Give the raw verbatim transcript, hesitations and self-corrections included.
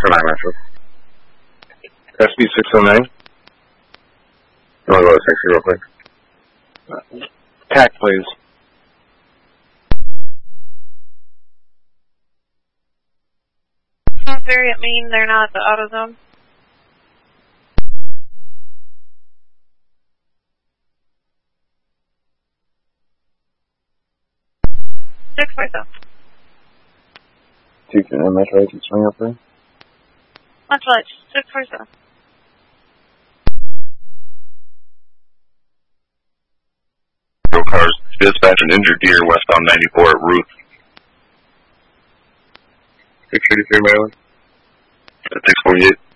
for nine Metro. S B six oh nine. You want to go to sixty real quick? Uh, T A C, please. Variant mean they're not at the auto zone. Six Metro. Two can M Metro, you can swing up there. Much like six Metro. Road cars, dispatch an injured deer westbound ninety-four at Ruth. six eighty-three Maryland. six forty-eight.